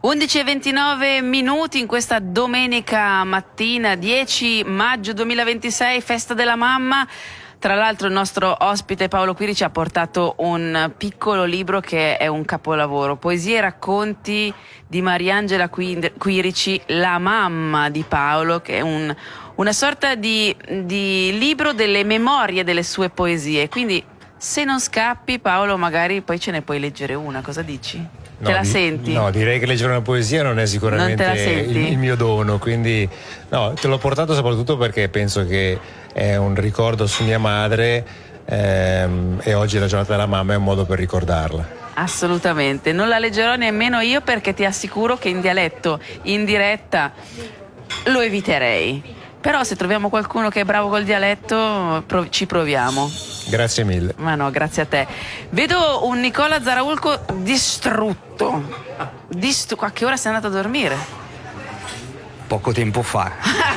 11:29 in questa domenica mattina 10 maggio 2026, festa della mamma. Tra l'altro il nostro ospite Paolo Quirici ci ha portato un piccolo libro che è un capolavoro, Poesie e racconti di Mariangela Quirici, la mamma di Paolo, che è una sorta di libro delle memorie delle sue poesie. Quindi se non scappi, Paolo, magari poi ce ne puoi leggere una, cosa dici? No, te la senti? No, direi che leggere una poesia non è sicuramente il mio dono, quindi no, te l'ho portato soprattutto perché penso che è un ricordo su mia madre e oggi è la giornata della mamma, è un modo per ricordarla. Assolutamente, non la leggerò nemmeno io perché ti assicuro che in dialetto, in diretta, lo eviterei. Però se troviamo qualcuno che è bravo col dialetto, ci proviamo. Grazie mille. Ma no, grazie a te. Vedo un Nicola Zaraulco distrutto. A che ora sei andato a dormire? Poco tempo fa.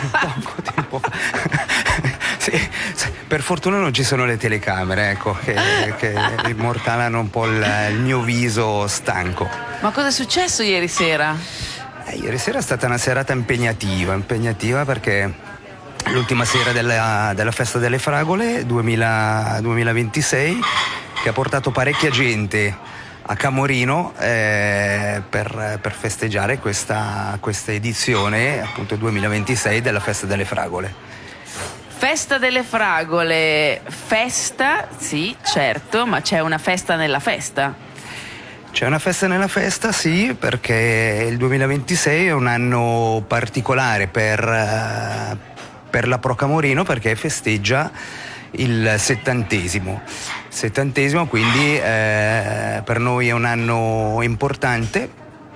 Sì, per fortuna non ci sono le telecamere, ecco, che immortalano un po' il mio viso stanco. Ma cosa è successo ieri sera? Ieri sera è stata una serata impegnativa perché l'ultima sera della festa delle fragole 2026, che ha portato parecchia gente a Camorino per festeggiare questa edizione, appunto 2026, della festa delle fragole. Festa delle fragole, festa, sì, certo, ma c'è una festa nella festa. C'è una festa nella festa, sì, perché il 2026 è un anno particolare per la Pro Camorino, perché festeggia il 70°, quindi per noi è un anno importante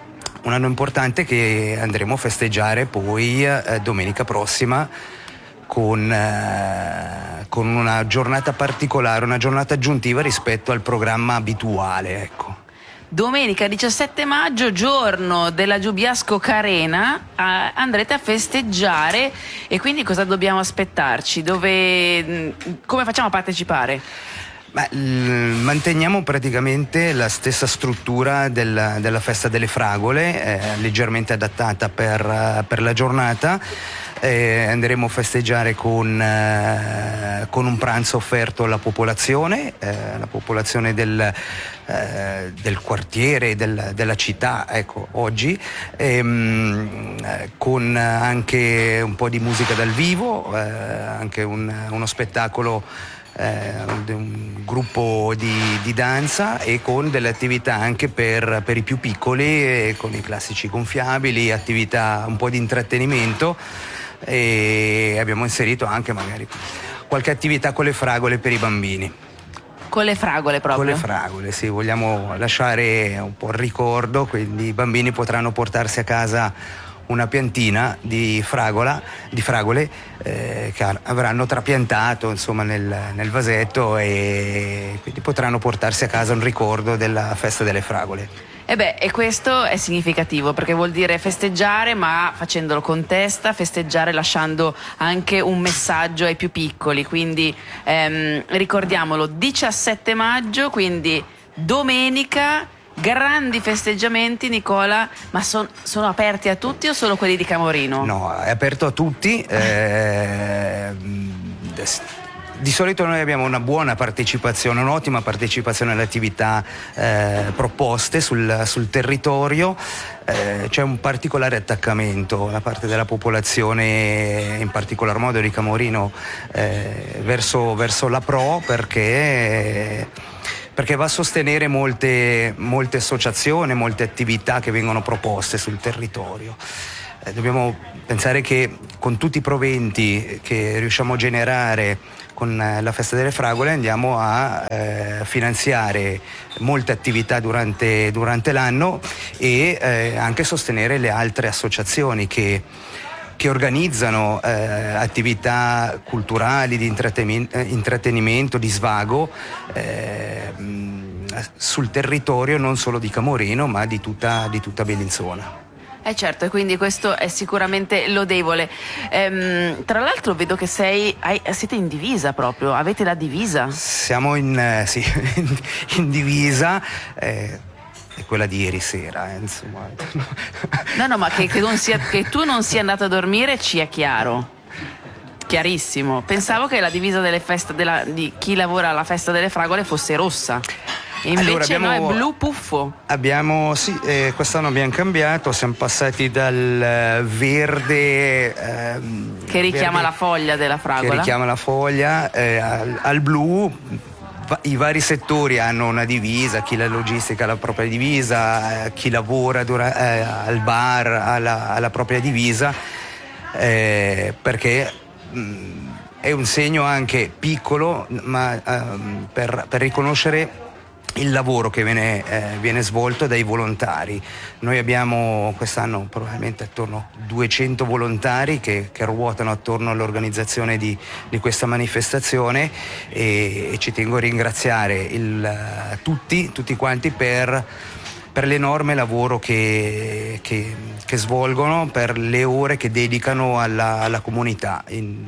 che andremo a festeggiare poi domenica prossima con una giornata particolare, una giornata aggiuntiva rispetto al programma abituale, ecco. Domenica 17 maggio, giorno della Giubiasco Carena, andrete a festeggiare, e quindi cosa dobbiamo aspettarci? Come facciamo a partecipare? Manteniamo praticamente la stessa struttura della festa delle fragole, leggermente adattata per la giornata. Andremo a festeggiare con un pranzo offerto alla popolazione del quartiere, della città, ecco, oggi, con anche un po' di musica dal vivo, anche uno spettacolo, un gruppo di danza, e con delle attività anche per i più piccoli, con i classici gonfiabili, attività un po' di intrattenimento, e abbiamo inserito anche magari qualche attività con le fragole per i bambini. Con le fragole proprio? Con le fragole, sì, vogliamo lasciare un po' il ricordo, quindi i bambini potranno portarsi a casa una piantina di fragole che avranno trapiantato, insomma, nel vasetto, e quindi potranno portarsi a casa un ricordo della festa delle fragole. E questo è significativo, perché vuol dire festeggiare, ma facendolo con testa, festeggiare lasciando anche un messaggio ai più piccoli. Quindi ricordiamolo, 17 maggio, quindi domenica, grandi festeggiamenti, Nicola, ma sono aperti a tutti o solo quelli di Camorino? No, è aperto a tutti. Di solito noi abbiamo una buona partecipazione, un'ottima partecipazione alle attività proposte sul territorio. C'è un particolare attaccamento da parte della popolazione, in particolar modo di Camorino, verso la Pro, perché va a sostenere molte associazioni, molte attività che vengono proposte sul territorio. Dobbiamo pensare che con tutti i proventi che riusciamo a generare con la festa delle fragole andiamo a finanziare molte attività durante l'anno, e anche sostenere le altre associazioni che organizzano attività culturali, di intrattenimento, di svago sul territorio non solo di Camorino, ma di tutta Bellinzona. Certo, e quindi questo è sicuramente lodevole. Tra l'altro vedo che siete in divisa proprio, avete la divisa? Siamo in divisa. è quella di ieri sera, insomma. No, ma che tu non sia andato a dormire ci è chiaro. Chiarissimo. Pensavo che la divisa delle feste di chi lavora alla festa delle fragole fosse rossa. E invece allora è blu puffo. Quest'anno abbiamo cambiato, siamo passati dal verde che richiama la foglia della fragola. Che richiama la foglia al blu. I vari settori hanno una divisa, chi la logistica ha la propria divisa, chi lavora al bar ha la propria divisa, perché è un segno anche piccolo, ma per riconoscere il lavoro che viene svolto dai volontari. Noi abbiamo quest'anno probabilmente attorno a 200 volontari che ruotano attorno all'organizzazione di questa manifestazione, e ci tengo a ringraziare tutti quanti per l'enorme lavoro che svolgono, per le ore che dedicano alla comunità,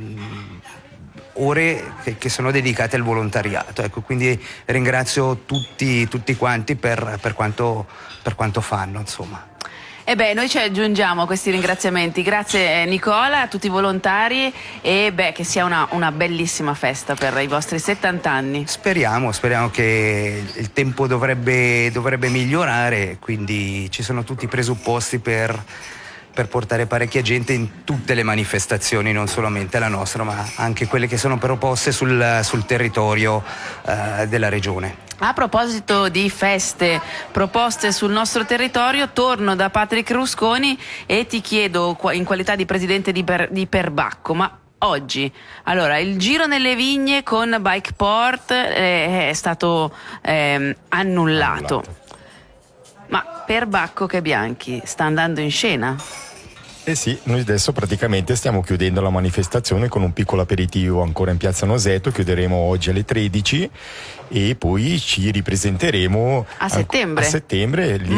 ore che sono dedicate al volontariato. Ecco, quindi ringrazio tutti quanti per quanto fanno, insomma. Noi ci aggiungiamo a questi ringraziamenti. Grazie Nicola, a tutti i volontari, e che sia una bellissima festa per i vostri 70 anni. Speriamo che il tempo dovrebbe migliorare, quindi ci sono tutti i presupposti per portare parecchia gente in tutte le manifestazioni, non solamente la nostra, ma anche quelle che sono proposte sul territorio della regione. A proposito di feste proposte sul nostro territorio, torno da Patrick Rusconi e ti chiedo, in qualità di presidente di Perbacco, ma oggi, allora, il giro nelle vigne con Bikeport è stato annullato. Ma Perbacco che Bianchi sta andando in scena? Eh sì, noi adesso praticamente stiamo chiudendo la manifestazione con un piccolo aperitivo ancora in Piazza Nosetto. Chiuderemo oggi alle 13 e poi ci ripresenteremo a settembre. Lì,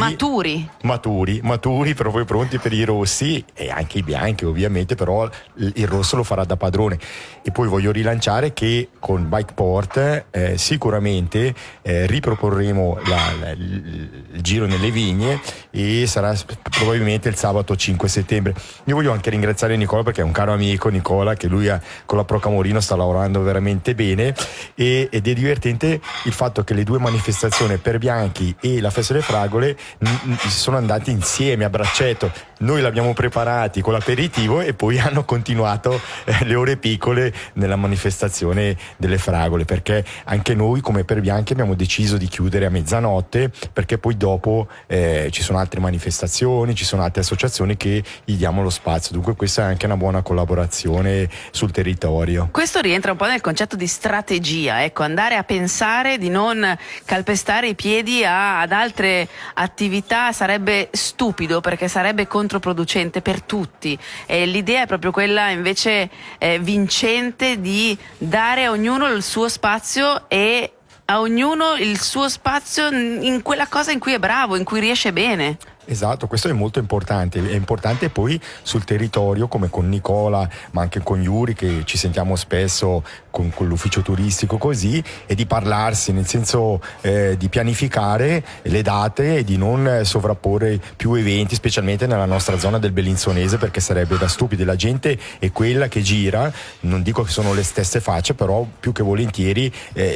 maturi, proprio pronti per i rossi e anche i bianchi ovviamente, però il rosso lo farà da padrone. E poi voglio rilanciare che con Bikeport sicuramente riproporremo il giro nelle vigne, e sarà probabilmente il sabato 5 settembre. Io voglio anche ringraziare Nicola, perché è un caro amico, Nicola, che lui con la Pro Camorino sta lavorando veramente bene, ed è divertente il fatto che le due manifestazioni, per Bianchi e la Festa delle Fragole, sono andati insieme a braccetto. Noi l'abbiamo preparati con l'aperitivo e poi hanno continuato le ore piccole nella manifestazione delle fragole, perché anche noi come per Bianchi abbiamo deciso di chiudere a mezzanotte, perché poi dopo ci sono altre manifestazioni, ci sono altre associazioni che gli diamo lo spazio. Dunque questa è anche una buona collaborazione sul territorio. Questo rientra un po' nel concetto di strategia, ecco, andare a pensare di non calpestare i piedi ad altre attività sarebbe stupido, perché sarebbe controproducente per tutti, e l'idea è proprio quella invece vincente di dare a ognuno il suo spazio, e a ognuno il suo spazio in quella cosa in cui è bravo, in cui riesce bene. Esatto, questo è molto importante. È importante poi sul territorio, come con Nicola, ma anche con Yuri, che ci sentiamo spesso con l'ufficio turistico così, e di parlarsi, nel senso di pianificare le date e di non sovrapporre più eventi, specialmente nella nostra zona del Bellinzonese, perché sarebbe da stupidi. La gente è quella che gira, non dico che sono le stesse facce, però più che volentieri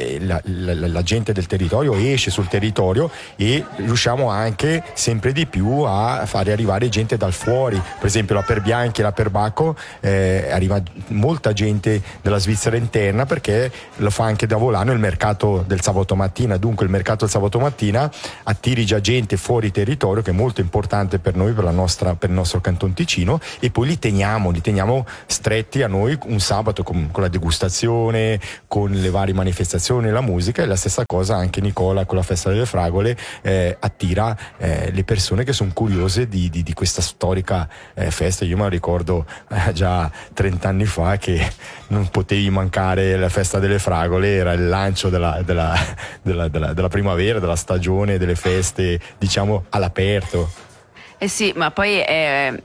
la gente del territorio esce sul territorio, e riusciamo anche sempre di più a fare arrivare gente dal fuori. Per esempio la Perbianchi e la Perbacco arriva molta gente della Svizzera interna, perché lo fa anche da Volano il mercato del sabato mattina. Dunque il mercato del sabato mattina attiri già gente fuori territorio, che è molto importante per noi, per il nostro Canton Ticino, e poi li teniamo stretti a noi un sabato con la degustazione, con le varie manifestazioni, la musica. E la stessa cosa anche Nicola con la Festa delle Fragole attira le persone che sono curiose di questa storica festa. Io me la ricordo già 30 anni fa che non potevi mancare la Festa delle Fragole, era il lancio della primavera, della stagione, delle feste, diciamo, all'aperto. Sì, ma poi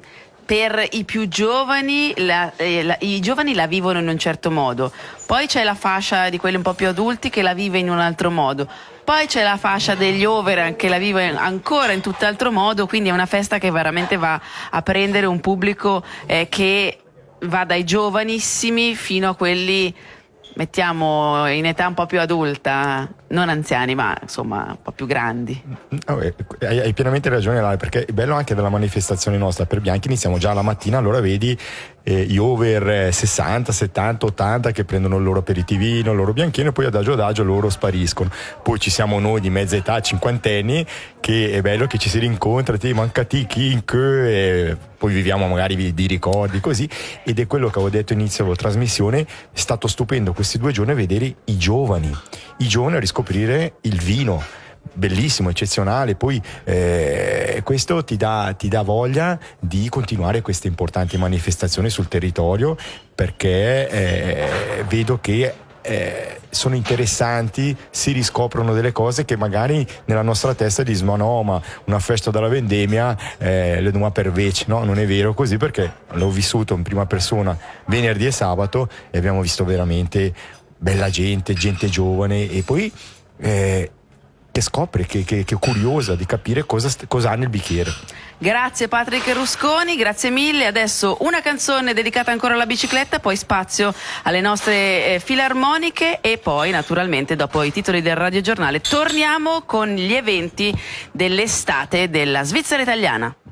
per i più giovani, i giovani la vivono in un certo modo, poi c'è la fascia di quelli un po' più adulti che la vive in un altro modo, poi c'è la fascia degli over che la vive ancora in tutt'altro modo, quindi è una festa che veramente va a prendere un pubblico che va dai giovanissimi fino a quelli, mettiamo, in età un po' più adulta, non anziani ma insomma un po' più grandi. Hai pienamente ragione, Lara, perché è bello anche della manifestazione nostra per Bianchi, iniziamo già la mattina, allora vedi gli over 60, 70, 80 che prendono il loro aperitivino, il loro bianchino e poi adagio loro spariscono. Poi ci siamo noi di mezza età, cinquantenni, che è bello che ci si rincontra, ti manca chi in che, e poi viviamo magari di ricordi così, ed è quello che avevo detto inizio della trasmissione, è stato stupendo questi 2 giorni vedere i giovani a riscoprire il vino. Bellissimo, eccezionale, poi questo ti dà voglia di continuare queste importanti manifestazioni sul territorio, perché vedo che sono interessanti, si riscoprono delle cose che magari nella nostra testa dicono no, ma una festa della vendemmia le dobbiamo per vece, no, non è vero così, perché l'ho vissuto in prima persona venerdì e sabato e abbiamo visto veramente bella gente giovane, e poi che scopre, che è curiosa di capire cosa ha nel bicchiere. Grazie Patrick Rusconi, grazie mille. Adesso una canzone dedicata ancora alla bicicletta, poi spazio alle nostre filarmoniche e poi naturalmente dopo i titoli del radiogiornale torniamo con gli eventi dell'estate della Svizzera italiana.